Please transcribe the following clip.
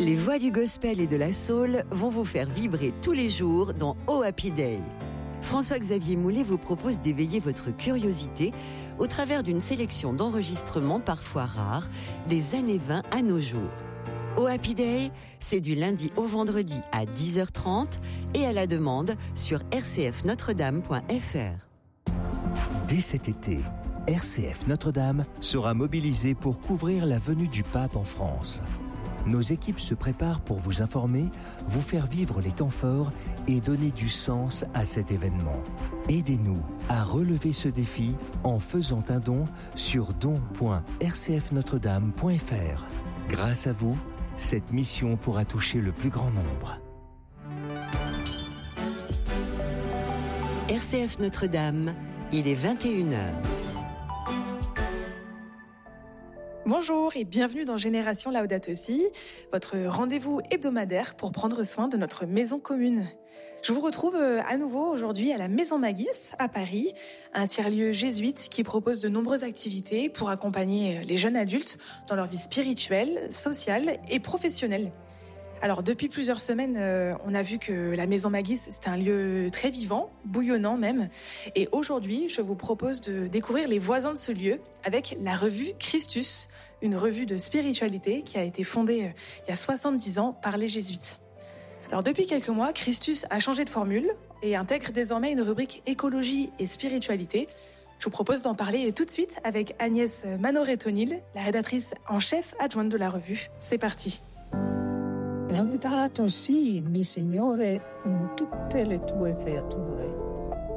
Les voix du gospel et de la soul vont vous faire vibrer tous les jours dans Oh Happy Day. François-Xavier Moulet vous propose d'éveiller votre curiosité au travers d'une sélection d'enregistrements parfois rares des années 20 à nos jours. Oh Happy Day, c'est du lundi au vendredi à 10h30 et à la demande sur rcfnotredame.fr. Dès cet été, RCF Notre-Dame sera mobilisée pour couvrir la venue du pape en France. Nos équipes se préparent pour vous informer, vous faire vivre les temps forts et donner du sens à cet événement. Aidez-nous à relever ce défi en faisant un don sur don.rcfnotredame.fr. Grâce à vous, cette mission pourra toucher le plus grand nombre. RCF Notre-Dame, il est 21h. Bonjour et bienvenue dans Génération Laudato Si, votre rendez-vous hebdomadaire pour prendre soin de notre maison commune. Je vous retrouve à nouveau aujourd'hui à la Maison Magis à Paris, un tiers-lieu jésuite qui propose de nombreuses activités pour accompagner les jeunes adultes dans leur vie spirituelle, sociale et professionnelle. Alors depuis plusieurs semaines, on a vu que la Maison Magis, c'est un lieu très vivant, bouillonnant même. Et aujourd'hui, je vous propose de découvrir les voisins de ce lieu avec la revue Christus, une revue de spiritualité qui a été fondée il y a 70 ans par les jésuites. Alors depuis quelques mois, Christus a changé de formule et intègre désormais une rubrique écologie et spiritualité. Je vous propose d'en parler tout de suite avec Agnès Manoret-O'Neill, la rédactrice en chef adjointe de la revue. C'est parti. Laudato si, mi Signore, con tutte le tue creature.